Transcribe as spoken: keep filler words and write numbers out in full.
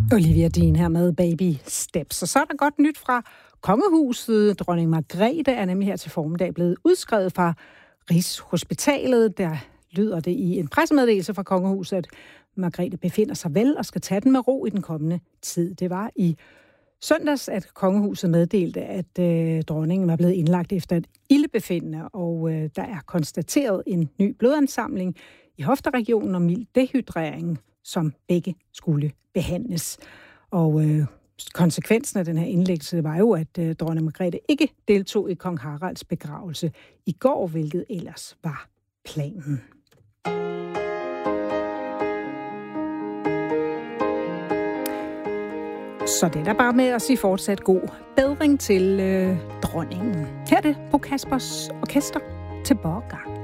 Olivia Dean her med Baby Steps. Og så er der godt nyt fra kongehuset. Dronning Margrethe er nemlig her til formiddag blevet udskrevet fra Rigshospitalet. Der lyder det i en pressemeddelelse fra kongehuset, at Margrethe befinder sig vel og skal tage den med ro i den kommende tid. Det var i søndags, at kongehuset meddelte, at øh, dronningen var blevet indlagt efter et ildebefindende, og øh, der er konstateret en ny blodansamling i hofteregionen og mild dehydrering, som begge skulle behandles. Og øh, konsekvensen af den her indlæggelse var jo, at øh, dronning Margrethe ikke deltog i kong Haralds begravelse i går, hvilket ellers var planen. Så det er der bare med at sige fortsat god bedring til øh, dronningen. Her er det på Kaspers Orkester til Borgang.